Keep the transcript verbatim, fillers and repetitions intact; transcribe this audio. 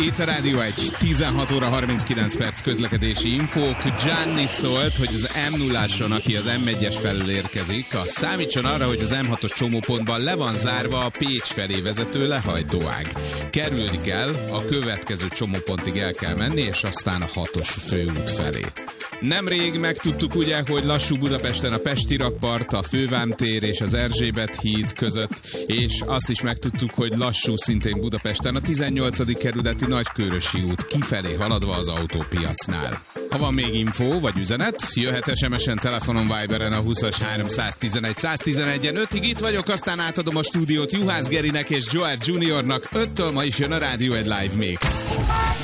Itt a Rádió egy, tizenhat óra harminckilenc perc közlekedési infók. Gianni szólt, hogy az em nulláson, aki az em egyes felől érkezik, az számítson arra, hogy az em hatos csomópontban le van zárva a Pécs felé vezető lehajtóág. Kerülni kell, a következő csomópontig el kell menni, és aztán a hatos főút felé. Nemrég megtudtuk ugye, hogy lassú Budapesten a Pesti rakpart, a Fővám tér és az Erzsébet híd között, és azt is megtudtuk, hogy lassú szintén Budapesten a tizennyolcadik kerületi Nagykőrösi út kifelé haladva az autópiacnál. Ha van még infó vagy üzenet, jöhet es em esen, telefonon, Viberen a huszas háromszáztizenegy száztizenegyen. ötig itt vagyok, aztán átadom a stúdiót Juhász Gerinek és Joel Juniornak. öttől ma is jön a Rádió egy Live Mix.